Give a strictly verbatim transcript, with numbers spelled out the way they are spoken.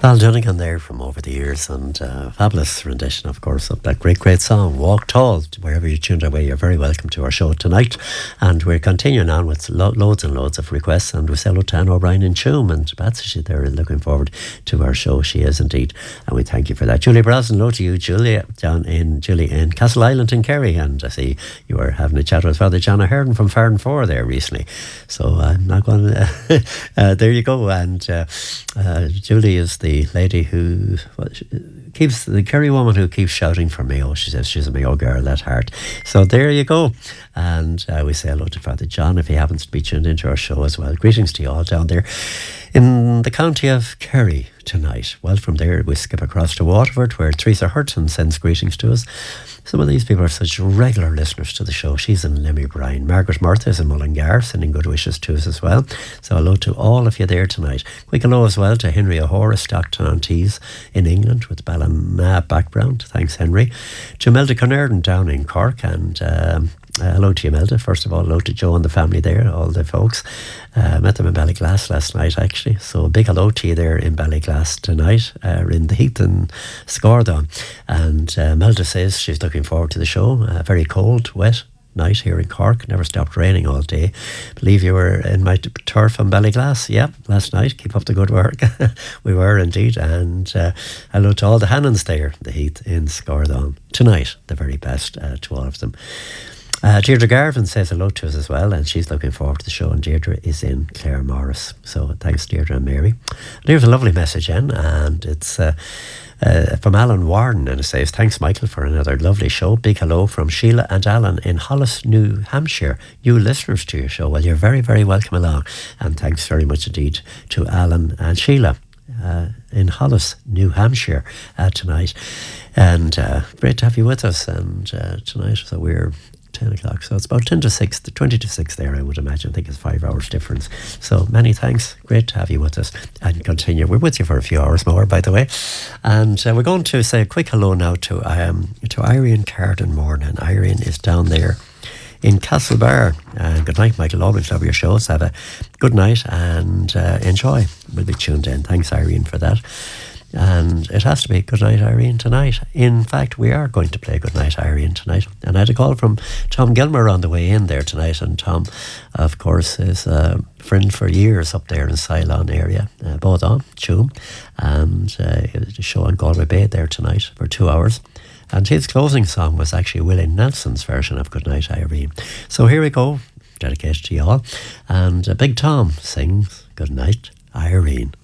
Val Dunnigan there from Over the Years, and uh, fabulous rendition, of course, of that great, great song, Walk Tall. Wherever you tuned our way, you're very welcome to our show tonight. And we're continuing on with lo- loads and loads of requests, and we say hello to Anne O'Brien in Tuam, and Patsy, she's there looking forward to our show. She is indeed, and we thank you for that. Julie Brosnan, hello to you, Julie, down in Julie in Castle Island in Kerry, and I see you were having a chat with Father John O'Hearn from Farn Four there recently. So I'm not going to... uh, there you go, and uh, uh, Julie is the lady who well, keeps the Kerry woman who keeps shouting for Mayo. She says she's a Mayo girl at heart. So there you go. And uh, we say hello to Father John if he happens to be tuned into our show as well. Greetings to you all down there in the county of Kerry tonight. Well, from there we skip across to Waterford, where Teresa Hurton sends greetings to us. Some of these people are such regular listeners to the show. She's in Lemmy Bryan. Margaret Murtha is in Mullingar, sending good wishes to us as well. So hello to all of you there tonight. Quick hello as well to Henry O'Hora, Stockton-on-Tees in England with Ballina background. Thanks, Henry. To Imelda Connerden down in Cork, and um, Uh, hello to you, Imelda. First of all, hello to Joe and the family there, all the folks. Uh, met them in Ballyglass last night, actually. So a big hello to you there in Ballyglass tonight, uh, in the heat in Scardon. And uh, Imelda says she's looking forward to the show. Uh, very cold, wet night here in Cork. Never stopped raining all day. Believe you were in my turf on Ballyglass, yeah, last night. Keep up the good work. We were indeed. And uh, hello to all the Hannons there, the heat in Scardon tonight. The very best uh, to all of them. Uh, Deirdre Garvin says hello to us as well, and she's looking forward to the show, and Deirdre is in Clare Morris. So thanks, Deirdre and Mary. And here's a lovely message in, and it's uh, uh, from Alan Warren, and it says, thanks, Michael, for another lovely show. Big hello from Sheila and Alan in Hollis, New Hampshire. New listeners to your show. Well, you're very, very welcome along, and thanks very much indeed to Alan and Sheila uh, in Hollis, New Hampshire uh, tonight. And uh, great to have you with us and uh, tonight. So we're ten o'clock, so it's about ten to six, twenty to six there, I would imagine. I think it's five hours difference. So many thanks, great to have you with us, and continue. We're with you for a few hours more, by the way, and uh, we're going to say a quick hello now to um, to Irene Carden Morning. Irene is down there in Castlebar. Uh, good night, Michael. Always love your shows. Have a good night and uh, enjoy. We'll be tuned in. Thanks, Irene, for that. And it has to be Good Night, Irene, tonight. In fact, we are going to play Good Night, Irene, tonight. And I had a call from Tom Gilmer on the way in there tonight. And Tom, of course, is a friend for years up there in Ceylon area, uh, Bodon, Tuam. And uh, the show on Galway Bay there tonight for two hours. And his closing song was actually Willie Nelson's version of Good Night, Irene. So here we go, dedicated to you all. And uh, Big Tom sings Good Night, Irene.